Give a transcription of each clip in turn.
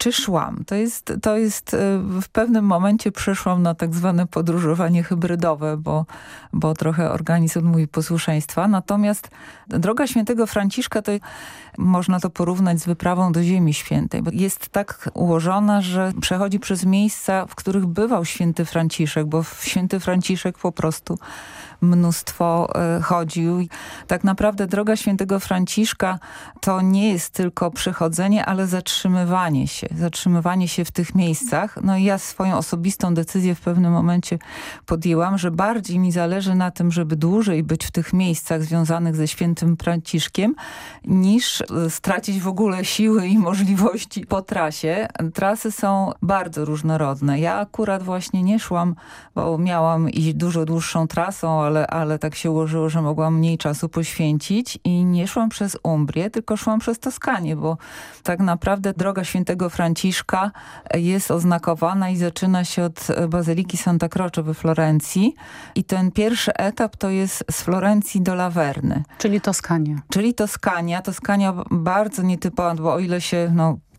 Czy szłam? To jest w pewnym momencie przeszłam na tak zwane podróżowanie hybrydowe, bo trochę organizm odmówi posłuszeństwa. Natomiast droga świętego Franciszka to można to porównać z wyprawą do Ziemi Świętej, bo jest tak ułożona, że przechodzi przez miejsca, w których bywał święty Franciszek, bo święty Franciszek po prostu mnóstwo chodził. Tak naprawdę droga świętego Franciszka to nie jest tylko przechodzenie, ale zatrzymywanie się w tych miejscach. No i ja swoją osobistą decyzję w pewnym momencie podjęłam, że bardziej mi zależy na tym, żeby dłużej być w tych miejscach związanych ze świętym Franciszkiem, niż stracić w ogóle siły i możliwości po trasie. Trasy są bardzo różnorodne. Ja akurat właśnie nie szłam, bo miałam iść dużo dłuższą trasą, ale tak się ułożyło, że mogłam mniej czasu poświęcić i nie szłam przez Umbrię, tylko szłam przez Toskanię, bo tak naprawdę droga świętego Franciszka jest oznakowana i zaczyna się od Bazyliki Santa Croce we Florencji i ten pierwszy etap to jest z Florencji do Laverny. Czyli Toskania. Toskania bardzo nietypowa, bo o ile się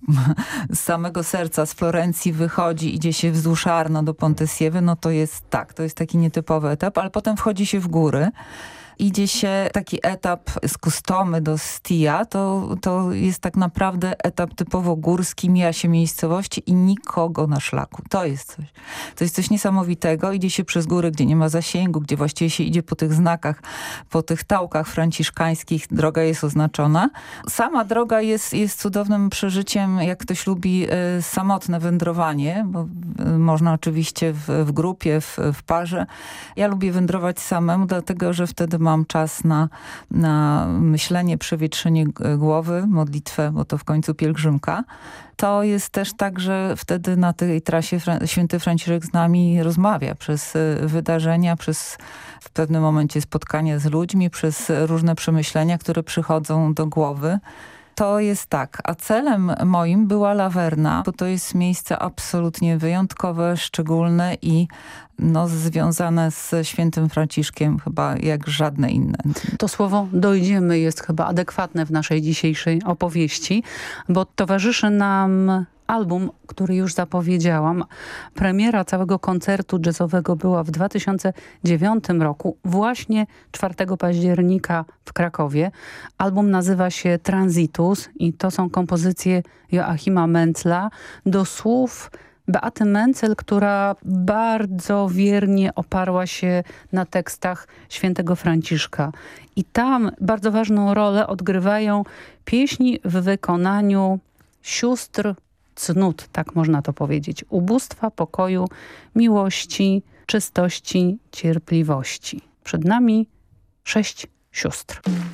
z samego serca z Florencji wychodzi, idzie się wzdłuż Arno do Ponte Sieve, no to jest taki nietypowy etap, ale potem wchodzi się w góry. Idzie się taki etap z Customy do Stia, to jest tak naprawdę etap typowo górski, mija się miejscowości i nikogo na szlaku. To jest coś niesamowitego. Idzie się przez góry, gdzie nie ma zasięgu, gdzie właściwie się idzie po tych znakach, po tych tałkach franciszkańskich. Droga jest oznaczona. Sama droga jest cudownym przeżyciem, jak ktoś lubi samotne wędrowanie, bo można oczywiście w grupie, w parze. Ja lubię wędrować samemu, dlatego że wtedy mam czas na myślenie, przewietrzenie głowy, modlitwę, bo to w końcu pielgrzymka. To jest też tak, że wtedy na tej trasie święty Franciszek z nami rozmawia przez wydarzenia, przez w pewnym momencie spotkania z ludźmi, przez różne przemyślenia, które przychodzą do głowy. To jest tak, a celem moim była Laverna, bo to jest miejsce absolutnie wyjątkowe, szczególne i związane z świętym Franciszkiem chyba jak żadne inne. To słowo dojdziemy jest chyba adekwatne w naszej dzisiejszej opowieści, bo towarzyszy nam album, który już zapowiedziałam. Premiera całego koncertu jazzowego była w 2009 roku, właśnie 4 października w Krakowie. Album nazywa się Transitus i to są kompozycje Joachima Mentzla do słów Beaty Menzel, która bardzo wiernie oparła się na tekstach świętego Franciszka. I tam bardzo ważną rolę odgrywają pieśni w wykonaniu sióstr cnót, tak można to powiedzieć. Ubóstwa, pokoju, miłości, czystości, cierpliwości. Przed nami 6 sióstr.